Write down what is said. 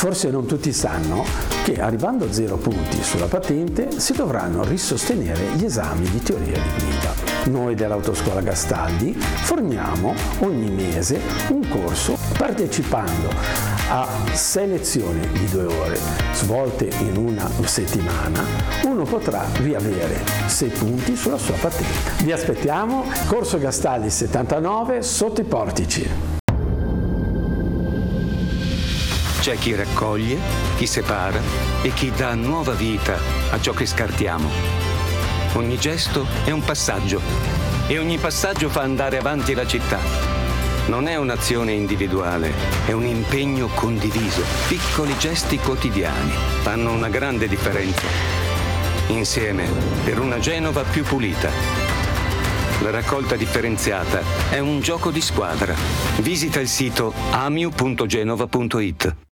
Forse non tutti sanno che arrivando a 0 punti sulla patente si dovranno risostenere gli esami di teoria di guida. Noi dell'Autoscuola Gastaldi forniamo ogni mese un corso partecipando a 6 lezioni di 2 ore svolte in una settimana. Uno potrà riavere 6 punti sulla sua patente. Vi aspettiamo, Corso Gastaldi 79 sotto i portici. C'è chi raccoglie, chi separa e chi dà nuova vita a ciò che scartiamo. Ogni gesto è un passaggio e ogni passaggio fa andare avanti la città. Non è un'azione individuale, è un impegno condiviso. Piccoli gesti quotidiani fanno una grande differenza. Insieme per una Genova più pulita. La raccolta differenziata è un gioco di squadra. Visita il sito amiu.genova.it.